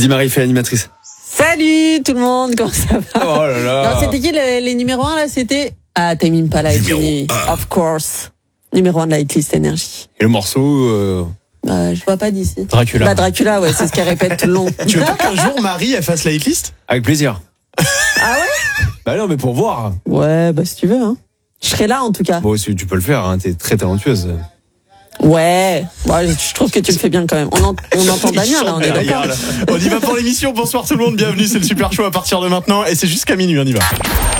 Dis Marie, fais l'animatrice. Salut tout le monde, comment ça va? Oh là là. Non, c'était qui les numéros 1 là? C'était Tame Impala et Fini, of course. Numéro 1 de la hitlist énergie. Et le morceau Je vois pas d'ici. Dracula. Dracula, ouais, c'est ce qu'elle répète tout le long. Tu veux pas qu'un jour Marie elle fasse la hitlist? Avec plaisir. Ah ouais? Bah non, mais pour voir. Ouais, bah si tu veux, hein. Je serai là en tout cas. Bon, tu peux le faire, hein, t'es très talentueuse. Ouais, je trouve que tu le fais bien quand même. On entend Damien là, on est d'accord. On y va pour l'émission. Bonsoir tout le monde, bienvenue, c'est le Super Show à partir de maintenant et c'est jusqu'à minuit, on y va.